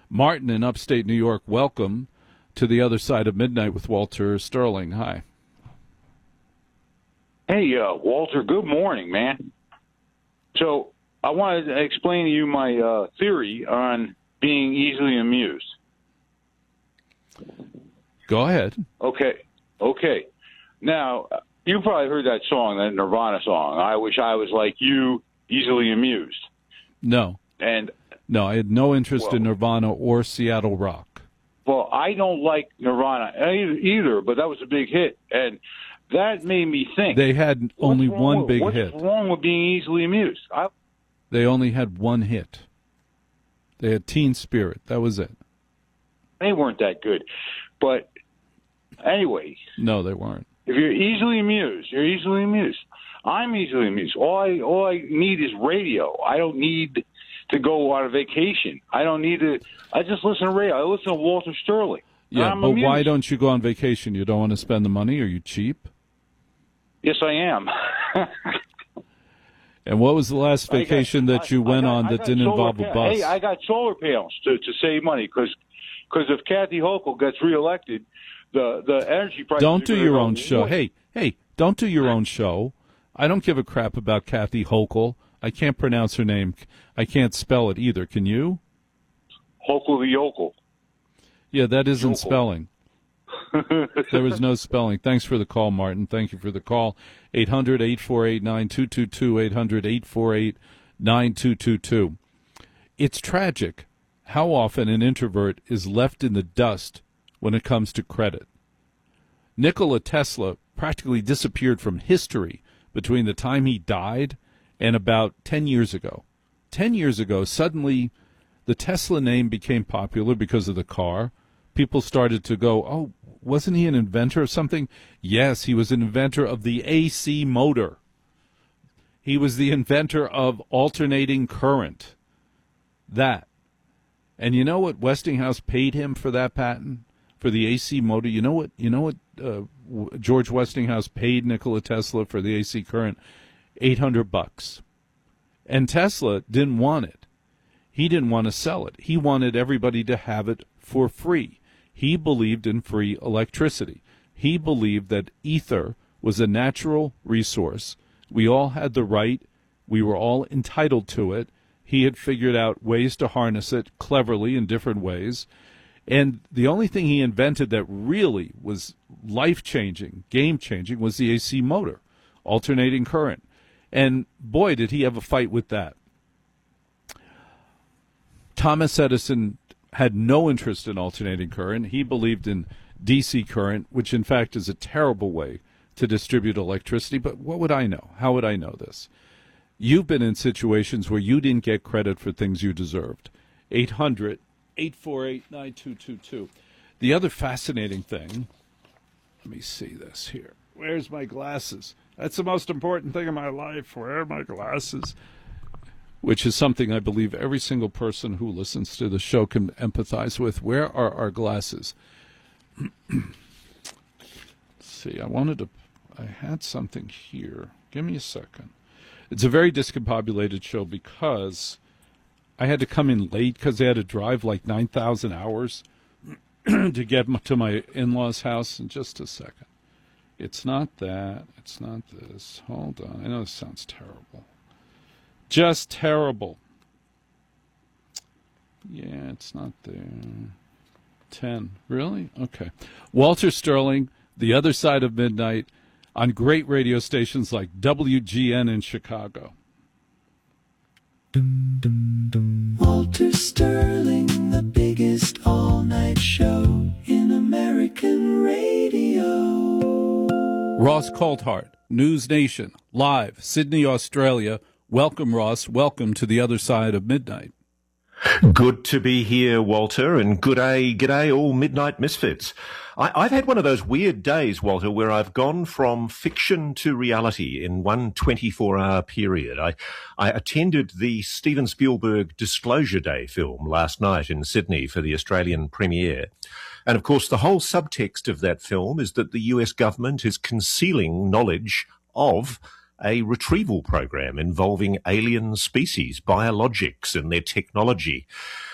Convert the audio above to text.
Martin in upstate New York, welcome to the other side of midnight with Walter Sterling. Hi. Hey, Walter, good morning, man. So I wanted to explain to you my theory on being easily amused. Go ahead. Okay. Now, you probably heard that song, that Nirvana song, I Wish I Was Like You, Easily Amused. No, I had no interest in Nirvana or Seattle rock. Well, I don't like Nirvana either, but that was a big hit, and that made me think. They had only one big hit. What's wrong with being easily amused? They only had one hit. They had Teen Spirit. That was it. They weren't that good. But anyway. No, they weren't. If you're easily amused, you're easily amused. I'm easily amused. All I need is radio. I don't need to go on a vacation. I don't need to. I just listen to radio. I listen to Walter Sterling. Yeah, but amused. Why don't you go on vacation? You don't want to spend the money? Are you cheap? Yes, I am. And what was the last vacation that you went on that didn't involve a bus? Hey, I got solar panels to save money because if Kathy Hochul gets reelected, the energy prices. Don't do your own show. Hey, don't do your own show. I don't give a crap about Kathy Hochul. I can't pronounce her name. I can't spell it either. Can you? Hochul the yokel. Yeah, that isn't spelling. There was no spelling. Thanks for the call, Martin. Thank you for the call. 800-848-9222, 800-848-9222. It's tragic how often an introvert is left in the dust when it comes to credit. Nikola Tesla practically disappeared from history between the time he died and about 10 years ago. 10 years ago, suddenly the Tesla name became popular because of the car. People started to go, oh, wasn't he an inventor of something? Yes, he was an inventor of the AC motor. He was the inventor of alternating current. That. And you know what Westinghouse paid him for that patent? For the AC motor? You know what George Westinghouse paid Nikola Tesla for the AC current? $800. And Tesla didn't want it. He didn't want to sell it. He wanted everybody to have it for free. He believed in free electricity. He believed that ether was a natural resource. We all had the right. We were all entitled to it. He had figured out ways to harness it cleverly in different ways. And the only thing he invented that really was life-changing, game-changing, was the AC motor, alternating current. And boy, did he have a fight with that. Thomas Edison had no interest in alternating current. He believed in DC current, which in fact is a terrible way to distribute electricity. But what would I know? How would I know this? You've been in situations where you didn't get credit for things you deserved. 800-848-9222. The other fascinating thing, let me see this here. Where's my glasses? That's the most important thing in my life. Where are my glasses? Which is something I believe every single person who listens to the show can empathize with. Where are our glasses? Let's see, I had something here. Give me a second. It's a very discombobulated show because I had to come in late because they had to drive like 9,000 hours to get to my in-laws' house. In just a second. It's not that. It's not this. Hold on. I know this sounds terrible. Just terrible. Yeah, it's not there. 10. Really? Okay. Walter Sterling, The Other Side of Midnight, on great radio stations like WGN in Chicago. Walter Sterling, the biggest all-night show in American radio. Ross Coulthart, News Nation, live, Sydney, Australia. Welcome, Ross. Welcome to The Other Side of Midnight. Good to be here, Walter, and g'day all Midnight Misfits. I've had one of those weird days, Walter, where I've gone from fiction to reality in one 24-hour period. I attended the Steven Spielberg Disclosure Day film last night in Sydney for the Australian premiere. And, of course, the whole subtext of that film is that the US government is concealing knowledge of a retrieval program involving alien species, biologics and their technology.